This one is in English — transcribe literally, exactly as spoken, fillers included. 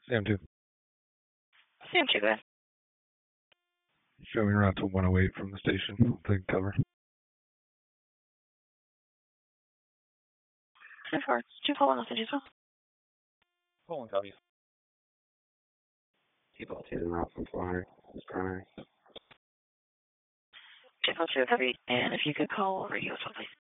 Sam two. Sam two, go ahead. Showing around to one oh eight from the station. Take cover. ten four, two four one, Los Angeles. Poland copies. People two them out from four hundred. It's primary. two four two, copy. And if you could call radio as well, please.